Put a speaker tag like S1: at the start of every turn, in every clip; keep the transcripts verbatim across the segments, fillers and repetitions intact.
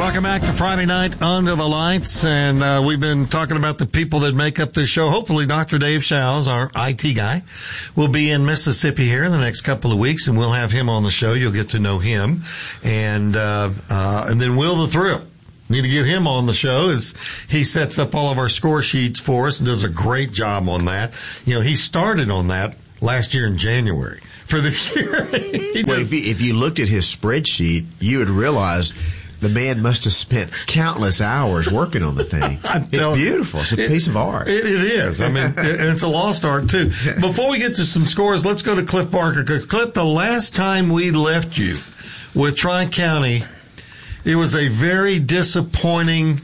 S1: Welcome back to Friday Night Under the Lights, and uh, we've been talking about the people that make up this show. Hopefully Doctor Dave Shows, our I T guy, will be in Mississippi here in the next couple of weeks, and we'll have him on the show. You'll get to know him. And uh, uh, and then Will the Thrill. Need to get him on the show as he sets up all of our score sheets for us and does a great job on that. You know, he started on that last year in January. For this year. He
S2: well,
S1: just,
S2: if, you, if you looked at his spreadsheet, you would realize the man must have spent countless hours working on the thing. It's beautiful. It's a
S1: it,
S2: piece of art.
S1: It, it is. I mean, it, and it's a lost art, too. Before we get to some scores, let's go to Cliff Barker. Because, Cliff, the last time we left you with Tri-County, it was a very disappointing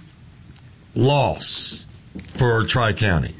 S1: loss for Tri-County.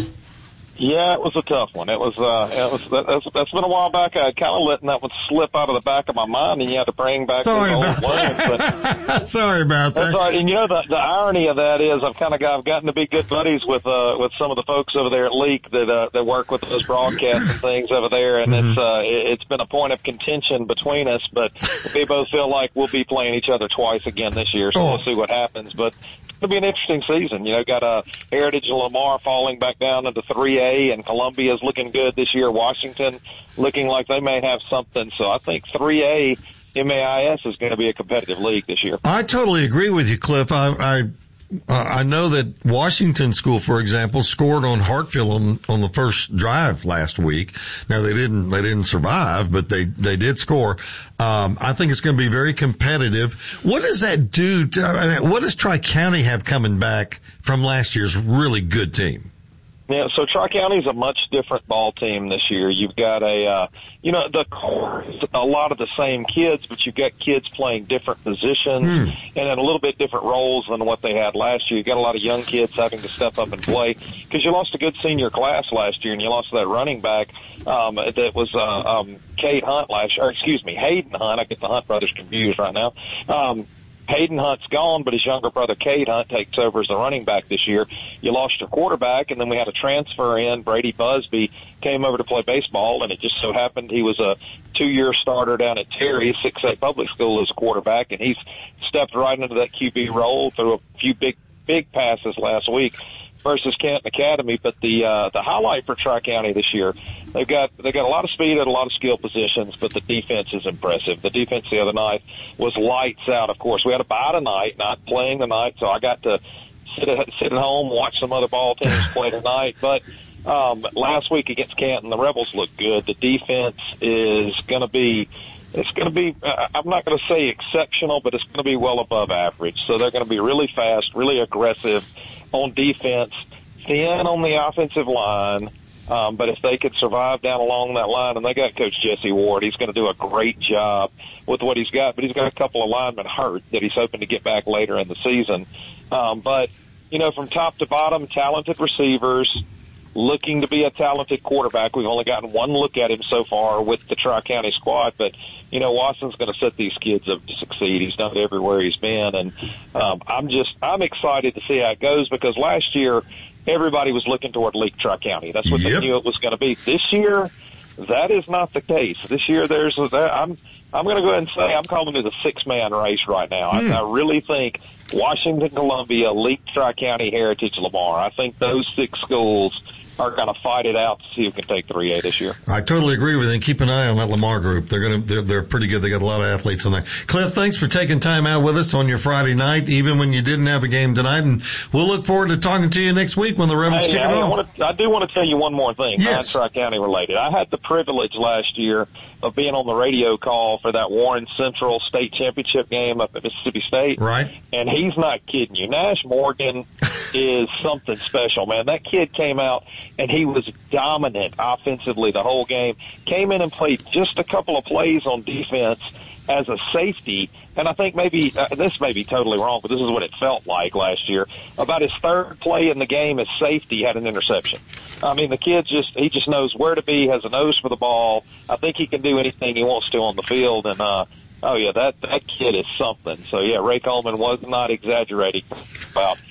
S3: Yeah, it was a tough one. It was, uh, it was, that, that's, that's been a while back. I kind of letting that one slip out of the back of my mind, and you had to bring back
S1: Sorry
S3: those
S1: about
S3: old ones. But
S1: Sorry about that.
S3: That's all right. And you know, the, the irony of that is I've kind of got, I've gotten to be good buddies with, uh, with some of the folks over there at Leak that, uh, that work with those broadcasts and things over there. And
S1: Mm-hmm.
S3: it's, uh, it, it's been a point of contention between us, but we both feel like we'll be playing each other twice again this year. So
S1: Oh.
S3: we'll see what happens. But it'll be an interesting season. You know, got a Heritage and Lamar falling back down into three A, and Columbia's looking good this year. Washington looking like they may have something. So I think three A M A I S is going to be a competitive league this year.
S1: I totally agree with you, Cliff. I, I, uh, I know that Washington School, for example, scored on Hartfield on, on the first drive last week. Now they didn't, they didn't survive, but they, they did score. Um, I think it's going to be very competitive. What does that do to, I mean, what does Tri-County have coming back from last year's really good team?
S3: Yeah, so Tri-County is a much different ball team this year. You've got a, uh, you know, the core is a lot of the same kids, but you've got kids playing different positions
S1: Hmm.
S3: and in a little bit different roles than what they had last year. You got a lot of young kids having to step up and play because you lost a good senior class last year, and you lost that running back um, that was uh, um, Cade Hunt last year, or excuse me, Hayden Hunt. I get the Hunt brothers confused right now. Um, Hayden Hunt's gone, but his younger brother, Cade Hunt, takes over as the running back this year. You lost your quarterback, and then we had a transfer in. Brady Busby came over to play baseball, and it just so happened he was a two-year starter down at Terry, six A public school as a quarterback, and he's stepped right into that Q B role through a few big, big passes last week versus Canton Academy. But the uh, the highlight for Tri-County this year, they've got they got a lot of speed at a lot of skill positions, but the defense is impressive. The defense the other night was lights out. Of course, we had a bye tonight, not playing tonight, so I got to sit at, sit at home, watch some other ball teams play tonight. But um, last week against Canton, the Rebels looked good. The defense is going to be It's going to be, uh, I'm not going to say exceptional, but it's going to be well above average. So they're going to be really fast, really aggressive on defense, thin on the offensive line. Um, but if they could survive down along that line, and they got Coach Jesse Ward, he's going to do a great job with what he's got. But he's got a couple of linemen hurt that he's hoping to get back later in the season. Um, but, you know, from top to bottom, talented receivers, looking to be a talented quarterback. We've only gotten one look at him so far with the Tri-County squad, but, you know, Watson's going to set these kids up to succeed. He's done it everywhere he's been, and um, I'm just I'm excited to see how it goes because last year everybody was looking toward Leak Tri-County. That's what
S1: Yep.
S3: they knew it was going to be. This year, that is not the case. This year, there's a, I'm I'm going to go ahead and say I'm calling it a six-man race right now.
S1: Hmm.
S3: I, I really think Washington, Columbia, Leak Tri-County, Heritage, Lamar. I think those six schools are going to fight it out to see who can take three A this year.
S1: I totally agree with you. And keep an eye on that Lamar group. They're going to, they're, they're pretty good. They got a lot of athletes on there. Cliff, thanks for taking time out with us on your Friday night, even when you didn't have a game tonight. And we'll look forward to talking to you next week when the Rebels
S3: Hey,
S1: kick it
S3: I,
S1: off.
S3: want to, I do want to tell you one more thing,
S1: Yes.
S3: non-Tri-County related. I had the privilege last year of being on the radio call for that Warren Central State Championship game up at Mississippi State.
S1: Right.
S3: And he's not kidding you. Nash Morgan is something special, man. That kid came out and he was dominant offensively the whole game. Came in and played just a couple of plays on defense as a safety. And I think maybe, uh, this may be totally wrong, but this is what it felt like last year. About his third play in the game as safety had an interception. I mean, the kid just, he just knows where to be, has a nose for the ball. I think he can do anything he wants to on the field. And, uh, oh yeah, that, that kid is something. So yeah, Ray Coleman was not exaggerating about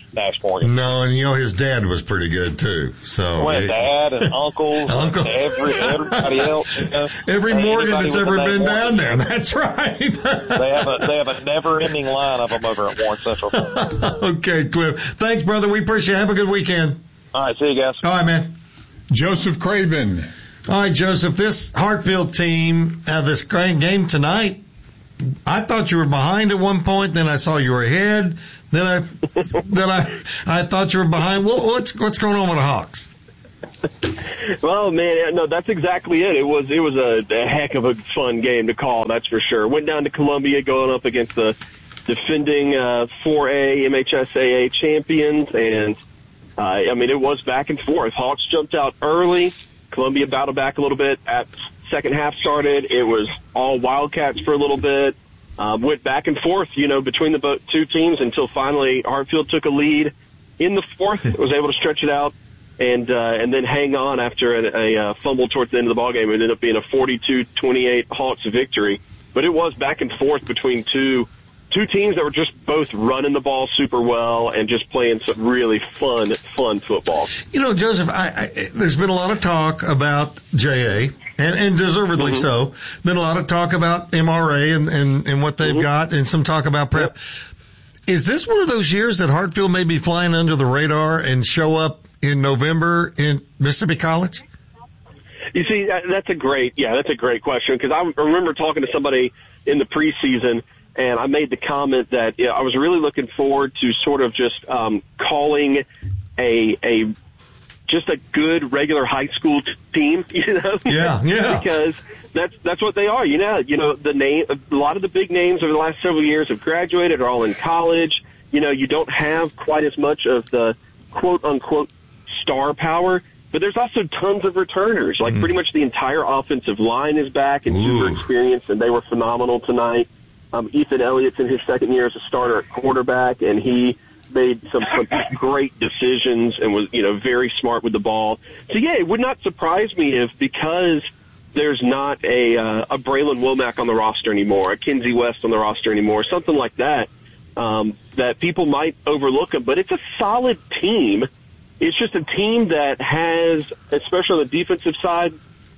S3: Nash Morgan.
S1: No, and you know his dad was pretty good too. So
S3: well,
S1: it,
S3: dad and uncles,
S1: Uncle.
S3: and every everybody else. You know,
S1: every Morgan that's
S3: with
S1: ever
S3: the
S1: been
S3: name
S1: down
S3: Warren.
S1: there. That's right.
S3: they have a they have a never-ending line of them over at Warren Central.
S1: Okay, Cliff. Thanks, brother. We appreciate it. Have a good weekend.
S3: All right, see you guys.
S1: All right, man.
S4: Joseph Craven.
S1: All right, Joseph. This Hartfield team, uh, this great game tonight. I thought you were behind at one point. Then I saw you were ahead. Then I, then I, I thought you were behind. What, what's what's going on with the Hawks?
S5: Well, man, no, that's exactly it. It was it was a, a heck of a fun game to call. That's for sure. Went down to Columbia, going up against the defending uh, four A M H S A A champions, and uh, I mean it was back and forth. Hawks jumped out early. Columbia battled back a little bit. At second half started, it was all Wildcats for a little bit. Um, went back and forth, you know, between the bo- two teams until finally Hartfield took a lead in the fourth. Was able to stretch it out and uh, and then hang on after a, a uh, fumble towards the end of the ballgame. It ended up being a forty-two twenty-eight Hawks victory. But it was back and forth between two two teams that were just both running the ball super well and just playing some really fun, fun football.
S1: You know, Joseph, I, I, there's been a lot of talk about J A. And, and deservedly mm-hmm. so. Been a lot of talk about M R A and, and, and what they've mm-hmm. got, and some talk about prep. Yep. Is this one of those years that Hartfield may be flying under the radar and show up in November in Mississippi College?
S5: You see, that's a great, yeah, that's a great question, because I remember talking to somebody in the preseason, and I made the comment that you know, I was really looking forward to sort of just um, calling a a just a good regular high school t- team, you know?
S1: Yeah, yeah.
S5: Because that's that's what they are. You know, you know the name. A lot of the big names over the last several years have graduated, are all in college. You know, you don't have quite as much of the quote unquote star power, but there's also tons of returners. Like mm. pretty much the entire offensive line is back and super experienced, and they were phenomenal tonight. Um, Ethan Elliott's in his second year as a starter at quarterback, and he made some, some great decisions and was, you know, very smart with the ball. So, yeah, it would not surprise me if because there's not a uh, a Braylon Womack on the roster anymore, a Kinsey West on the roster anymore, something like that, um, that people might overlook them. But it's a solid team. It's just a team that has, especially on the defensive side,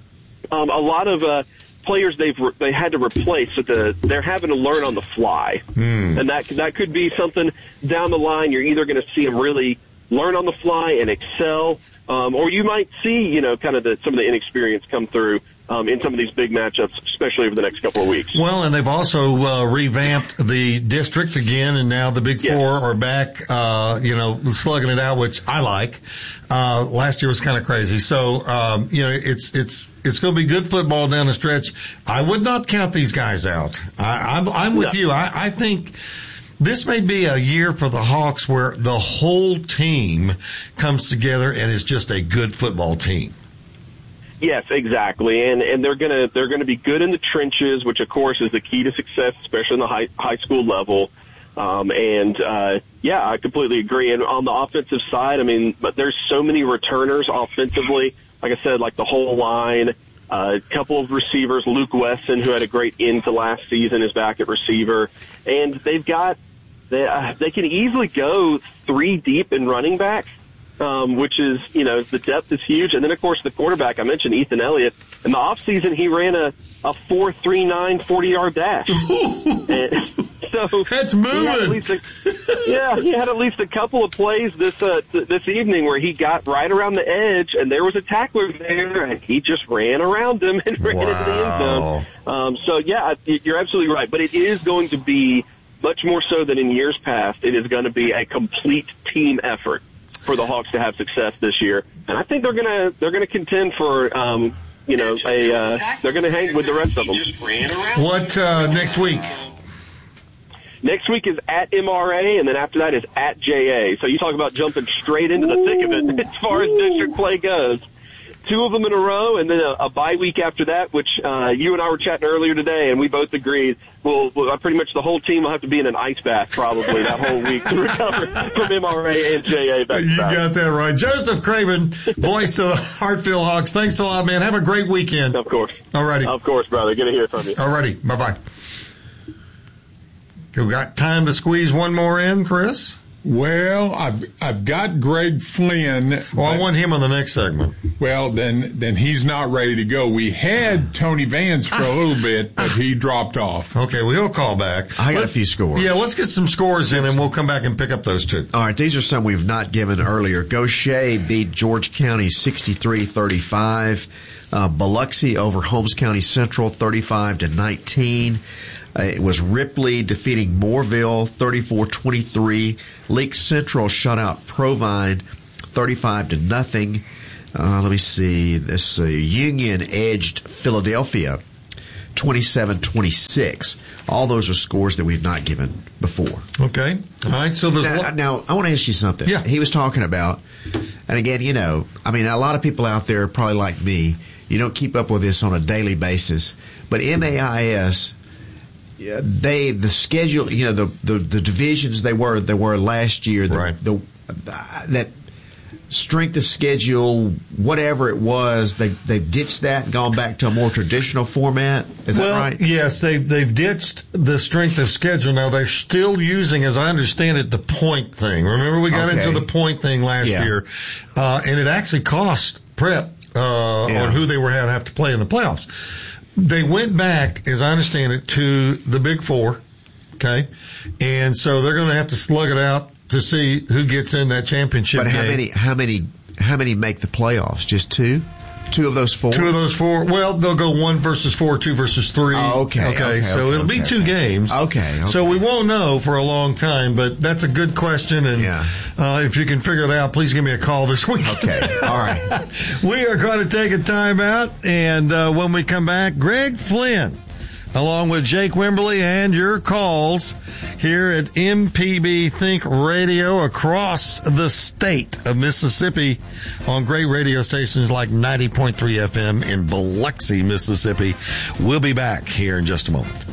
S5: um, a lot of uh, players they've re- they had to replace, so the, they're having to learn on the fly, mm. and that that could be something down the line. You're either going to see them really learn on the fly and excel, um, or you might see, you know, kind of the, some of the inexperience come through um, in some of these big matchups, especially over the next couple of weeks.
S1: Well, and they've also uh, revamped the district again, and now the Big Four yeah. are back, uh, you know, slugging it out, which I like. Uh, last year was kind of crazy. So, um, you know, it's, it's, it's going to be good football down the stretch. I would not count these guys out. I, I'm, I'm with no. you. I, I think this may be a year for the Hawks where the whole team comes together and is just a good football team.
S5: Yes, exactly. And, and they're going to, they're going to be good in the trenches, which of course is the key to success, especially in the high, high school level. Um, and, uh, yeah, I completely agree. And on the offensive side, I mean, but there's so many returners offensively. Like I said, like the whole line, uh, a couple of receivers, Luke Wesson, who had a great end to last season, is back at receiver. And they've got, they, uh, they can easily go three deep in running back. Um, which is, you know, the depth is huge. And then, of course, the quarterback, I mentioned Ethan Elliott. In the offseason, he ran a, a four three nine forty-yard dash. And so
S1: that's moving.
S5: He a, yeah, he had at least a couple of plays this uh, th- this evening where he got right around the edge, and there was a tackler there, and he just ran around him and ran
S1: wow.
S5: into the end zone. Um, so, yeah, you're absolutely right. But it is going to be, much more so than in years past, it is going to be a complete team effort for the Hawks to have success this year, and I think they're gonna they're gonna contend for um, you know a uh, they're gonna hang with the rest of them.
S1: What uh, next week?
S5: Next week is at M R A, and then after that is at J A. So you talk about jumping straight into the Ooh. thick of it as far as district play goes. Two of them in a row, and then a, a bye week after that, which uh, you and I were chatting earlier today, and we both agreed. We'll, we'll pretty much the whole team will have to be in an ice bath probably that whole week to recover from M R A and J A. Back
S1: you
S5: back.
S1: got that right. Joseph Craven, voice of the Hartfield Hawks. Thanks a lot, man. Have a great weekend.
S5: Of course.
S1: All righty.
S5: Of course, brother. Good to hear from you.
S1: All righty. Bye-bye. We got time to squeeze one more in, Chris?
S4: Well, I've I've got Greg Flynn.
S1: Well, I want him on the next segment.
S4: Well, then then he's not ready to go. We had Tony Vance for a little bit, but he dropped off.
S1: Okay, well, he'll call back.
S2: I got
S1: Let,
S2: a few scores.
S1: Yeah, let's get some scores in, and we'll come back and pick up those two.
S2: All right, these are some we've not given earlier. Gaucher beat George County sixty-three thirty-five. Uh, Biloxi over Holmes County Central thirty-five to nineteen. Uh, it was Ripley defeating Moorville thirty-four twenty-three. Lake Central shut out Provine thirty-five to nothing. Uh, let me see. This uh, Union edged Philadelphia twenty-seven twenty-six. All those are scores that we've not given before.
S1: Okay. All right. So there's
S2: Now,
S1: lo-
S2: now I want to ask you something.
S1: Yeah.
S2: He was talking about, and again, you know, I mean, a lot of people out there, probably like me, you don't keep up with this on a daily basis. But M A I S, yeah, they the schedule, you know, the the, the divisions they were they were last year. The,
S1: Right.
S2: the that strength of schedule, whatever it was, they they've ditched that and gone back to a more traditional format. Is
S1: well,
S2: that right?
S1: yes, they've, they've ditched the strength of schedule. Now, they're still using, as I understand it, the point thing. Remember, we got
S2: Okay.
S1: into the point thing last
S2: Yeah.
S1: year, uh, and it actually cost Prep uh,
S2: Yeah.
S1: on who they were going to have to play in the playoffs. They went back, as I understand it, to the Big Four, okay? And so they're going to have to slug it out to see who gets in that championship
S2: But how
S1: game.
S2: many how many how many make the playoffs? Just two? Two of those four?
S1: Two of those four. Well, they'll go one versus four, two versus three.
S2: Oh, okay,
S1: Okay.
S2: okay,
S1: so
S2: okay,
S1: it'll be
S2: okay,
S1: two
S2: okay.
S1: games.
S2: Okay, okay.
S1: So we won't know for a long time, but that's a good question. And
S2: Yeah.
S1: uh, if you can figure it out, please give me a call this week.
S2: Okay. All right.
S1: We are going to take a time out, and uh, when we come back, Greg Flynn, along with Jake Wimberly, and your calls here at M P B Think Radio across the state of Mississippi on great radio stations like ninety point three F M in Biloxi, Mississippi. We'll be back here in just a moment.